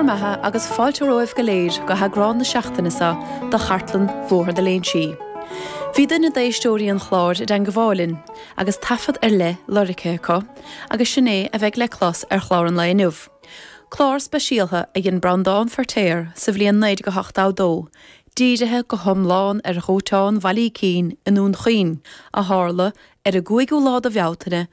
maithe agus fáilte roimh go léir go thagrán na seachtainasa do chartlan mhór de léon si. Bhí duine d'éistóirí an chláir den go bhálinn, agus tafad le lorice có, agus sinné a bheith le chlás chláir an leonmh. Chlár speisialtha a gin Brandáin Fortéir sa bhliain 1982, díidethe go thomláin Ghótáin Bhailí Cín inún Chuoin a tharla a 5 lá a bhealtaine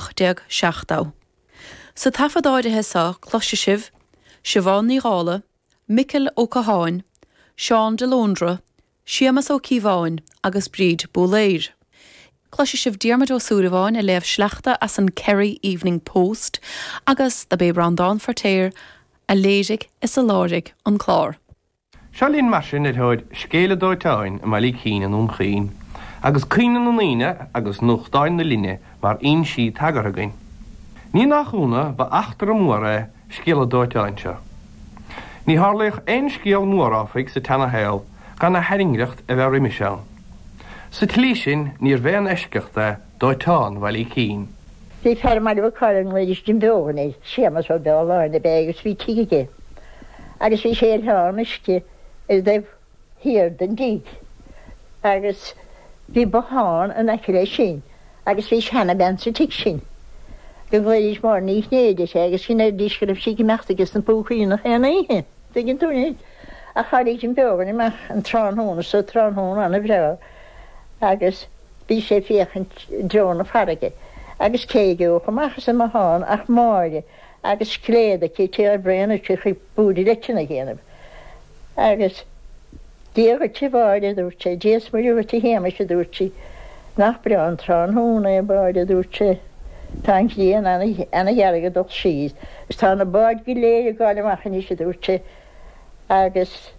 18 Sa tafadáidethe sa cloiste sibh, Siobhán Ní Ghála, Michael Ó Catháin, Seán de Londra, Seamus Ó Cíbháin agus Bríd Bóléir. Cloiste sibh Diarmaid Ó Súrabháin a léamh sleachta as an Kerry Evening Post agus da bé Brandáin Fortéir a léisigh is a láirig an chlár. Seolíonn maisin thuid scéile dóitáin a Bhailí Cín an Umchaoin, agus cuineann an líne agus nuachtáin na líne mar on si tagarthagainn. Ní nachúna ba achtar an móra scéile dóitáin seo. Ní tharlaíodh aon scéal móráfaigh sa Tanna Héal gan na heringreacht a bheith riimiseán. Sa tlí sin níor bhean eisceachta dóitáin Bhailí Cín. Bhí fear mar bh cáil léidir din beoganí, séamas ó beáin na bégus bhí tíige. Agus bhí sé tháinisce is bheith hir den díg. Agus bhí botháin an eice sin, agus bhí sena ben sa tic sin. Go bhfuidir mar níos néidir sé, agus sin dísgribh sí meachtagus an búchaí nach chéna ihe. Dgin túna. A chairigh din beogan imach an tránhóna sa tránhóna anna bhreá. Agus bhí sé fiochan dróna farige. Agus céige ó chumachas am háin ach máide, agus cléada cí tíar breanna chu chu búdi leitena géanamh. Agus díoga tí báide dúirt sé, díos marúha tí héimeise dúirt sí, nach breán tránhóna a báide dúirt sé, tan líon anna dhearige dot síos. Is tá na báid go léir gáil amachchan sé dúirt sé, agus